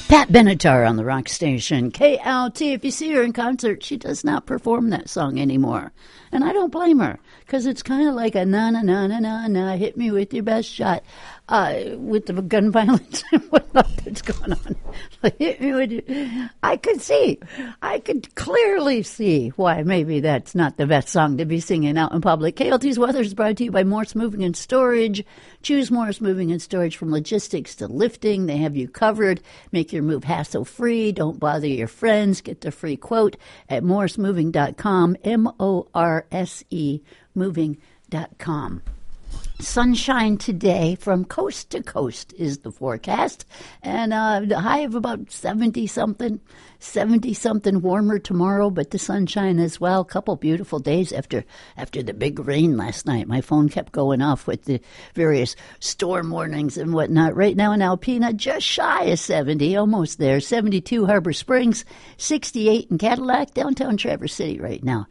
Pat Benatar on the rock station, KLT. If you see her in concert, she does not perform that song anymore. And I don't blame her, because it's kind of like a na-na-na-na-na-na, hit me with your best shot, with the gun violence and whatnot that's going on. Hit me with your... I could clearly see why maybe that's not the best song to be singing out in public. KLT's weather is brought to you by Morse Moving and Storage. Choose Morse Moving and Storage, from logistics to lifting. They have you covered. Make your move hassle-free. Don't bother your friends. Get the free quote at morsemoving.com, M-O-R-S-E, moving.com. Sunshine today from coast to coast is the forecast, and the high of about 70-something warmer tomorrow, but the sunshine as well. A couple beautiful days after the big rain last night. My phone kept going off with the various storm warnings and whatnot. Right now in Alpena, just shy of 70, almost there. 72 Harbor Springs, 68 in Cadillac, downtown Traverse City right now,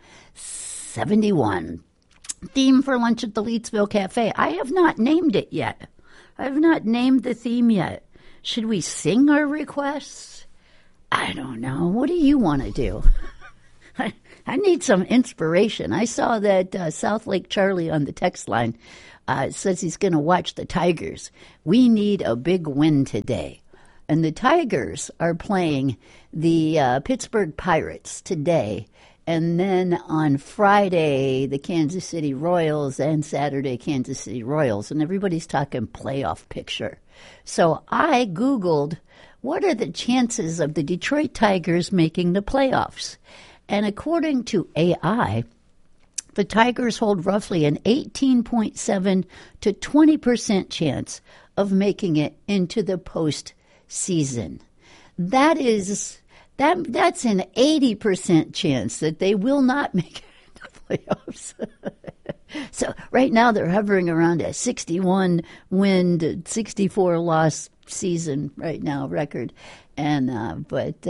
71. Theme for lunch at the Leetsville Cafe. I have not named it yet. I have not named the theme yet. Should we sing our requests? I don't know. What do you want to do? I need some inspiration. I saw that South Lake Charlie on the text line says he's going to watch the Tigers. We need a big win today. And the Tigers are playing the Pittsburgh Pirates today. And then on Friday, the Kansas City Royals, and Saturday, Kansas City Royals. And everybody's talking playoff picture. So I Googled, what are the chances of the Detroit Tigers making the playoffs? And according to AI, the Tigers hold roughly an 18.7 to 20% chance of making it into the postseason. That's an 80% chance that they will not make it to the playoffs. So right now they're hovering around a 61 win, 64 loss season right now record, and but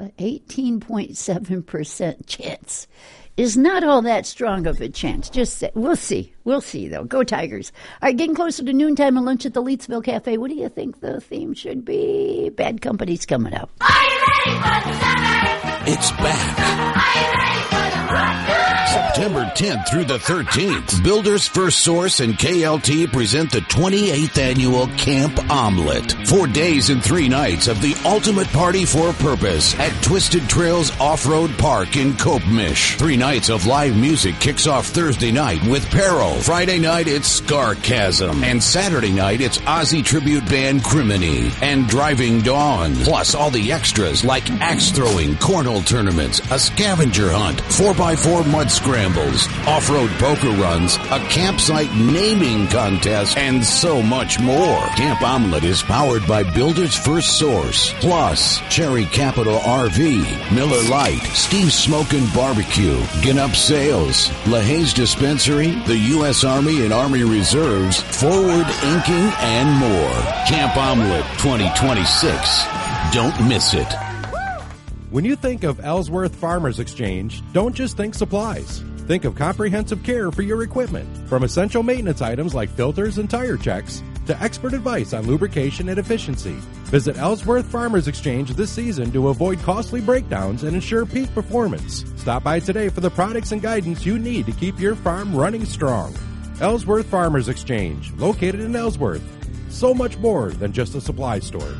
18.7% chance is not all that strong of a chance. We'll see though. Go Tigers! All right, getting closer to noontime and lunch at the Leetsville Cafe. What do you think the theme should be? Bad Company's coming up. Are you ready for the summer? It's back. Are you ready for the rock? September 10th through the 13th, Builders First Source and KLT present the 28th annual Camp Omelet. 4 days and 3 nights of the ultimate party for purpose at Twisted Trails Off-Road Park in Copemish. 3 nights of live music kicks off Thursday night with Peril. Friday night, it's Scarchasm. And Saturday night, it's Aussie tribute band Criminy and Driving Dawn. Plus all the extras like axe throwing, cornhole tournaments, a scavenger hunt, 4x4 mud scrambles, off-road poker runs, a campsite naming contest, and so much more. Camp Omelet is powered by Builders First Source, plus Cherry Capital RV, Miller Lite, Steve's Smokin' Barbecue, Ginup Sales, LaHaye's Dispensary, the U.S. Army and Army Reserves, Forward Inking, and more. Camp Omelet 2026. Don't miss it. When you think of Ellsworth Farmers Exchange, don't just think supplies. Think of comprehensive care for your equipment, from essential maintenance items like filters and tire checks to expert advice on lubrication and efficiency. Visit Ellsworth Farmers Exchange this season to avoid costly breakdowns and ensure peak performance. Stop by today for the products and guidance you need to keep your farm running strong. Ellsworth Farmers Exchange, located in Ellsworth. So much more than just a supply store.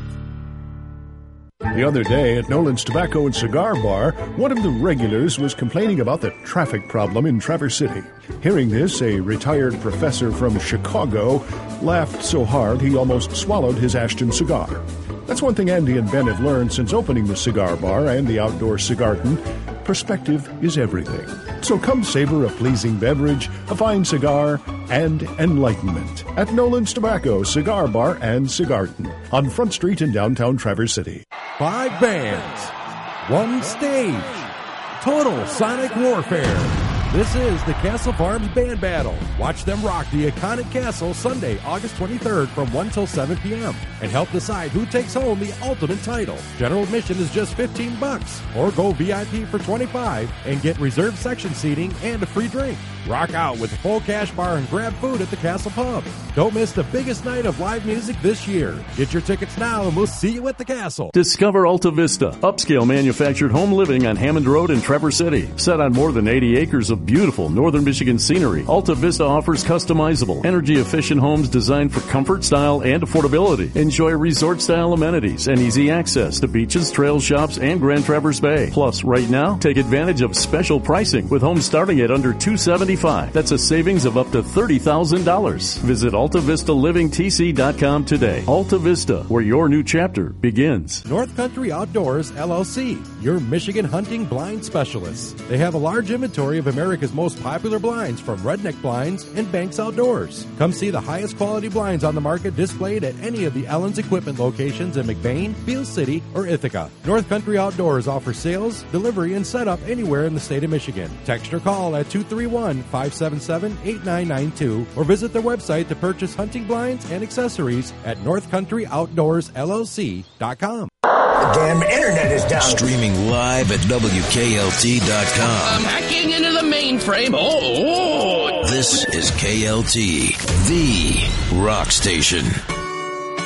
The other day at Nolan's Tobacco and Cigar Bar, one of the regulars was complaining about the traffic problem in Traverse City. Hearing this, a retired professor from Chicago laughed so hard he almost swallowed his Ashton cigar. That's one thing Andy and Ben have learned since opening the cigar bar and the outdoor cigarton. Perspective is everything. So come savor a pleasing beverage, a fine cigar, and enlightenment at Nolan's Tobacco, Cigar Bar, and Cigarton on Front Street in downtown Traverse City. 5 bands, 1 stage, total sonic warfare. This is the Castle Farms Band Battle. Watch them rock the iconic castle Sunday, August 23rd from 1 till 7 p.m. and help decide who takes home the ultimate title. General admission is just $15 or go VIP for $25 and get reserved section seating and a free drink. Rock out with a full cash bar and grab food at the Castle Pub. Don't miss the biggest night of live music this year. Get your tickets now and we'll see you at the Castle. Discover Alta Vista, upscale manufactured home living on Hammond Road in Traverse City. Set on more than 80 acres of beautiful northern Michigan scenery, Alta Vista offers customizable, energy-efficient homes designed for comfort, style, and affordability. Enjoy resort-style amenities and easy access to beaches, trail shops, and Grand Traverse Bay. Plus, right now, take advantage of special pricing with homes starting at under $275. That's a savings of up to $30,000. Visit AltaVistaLivingTC.com today. Alta Vista, where your new chapter begins. North Country Outdoors, LLC, your Michigan hunting blind specialists. They have a large inventory of America's most popular blinds, from Redneck Blinds and Banks Outdoors. Come see the highest quality blinds on the market displayed at any of the Ellen's Equipment locations in McBain, Beale City, or Ithaca. North Country Outdoors offers sales, delivery, and setup anywhere in the state of Michigan. Text or call at 231-577-8992 or visit their website to purchase hunting blinds and accessories at NorthCountryOutdoorsLLC.com. The damn internet is down. Streaming live at WKLT.com. I'm hacking into the mainframe. Oh. This is KLT, the rock station.